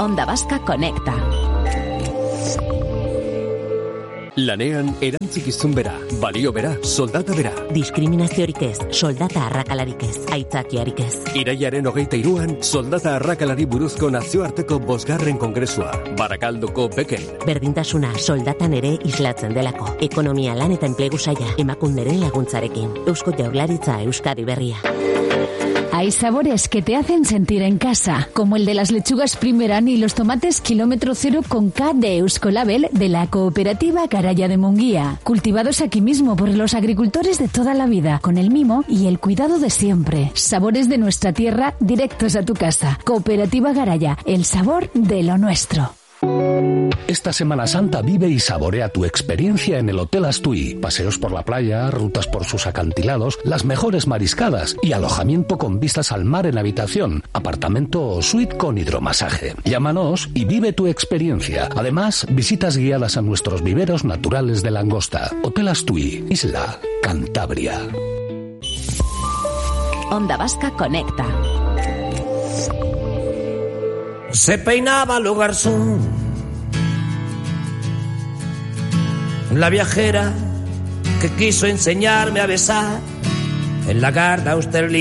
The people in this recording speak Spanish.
Onda Vasca Conecta. Lanean erantzikizun bera, balio bera, soldata bera. Diskriminaziorik ez, soldata arrakalarik ez, aitzakiarik ez. Iraiaren 23an, soldata arrakalari buruzko nazioarteko 5. kongresua, Barakaldoko Beken. Berdintasuna soldatan ere islatzen delako. Ekonomia, lan eta enplegu saila, emakunderen laguntzarekin. Eusko Jaurlaritza, Euskadi Berria. Hay sabores que te hacen sentir en casa, como el de las lechugas Primeran y los tomates kilómetro cero con K de Euskolabel de la cooperativa Garaya de Munguía, cultivados aquí mismo por los agricultores de toda la vida, con el mimo y el cuidado de siempre. Sabores de nuestra tierra directos a tu casa. Cooperativa Garaya, el sabor de lo nuestro. Esta Semana Santa vive y saborea tu experiencia en el Hotel Astui. Paseos por la playa, rutas por sus acantilados, las mejores mariscadas y alojamiento con vistas al mar en habitación, apartamento o suite con hidromasaje. Llámanos y vive tu experiencia. Además, visitas guiadas a nuestros viveros naturales de langosta. Hotel Astui, Isla Cantabria. Onda Vasca Conecta. Se peinaba lo garzón, la viajera que quiso enseñarme a besar en la Garda Austerlitz.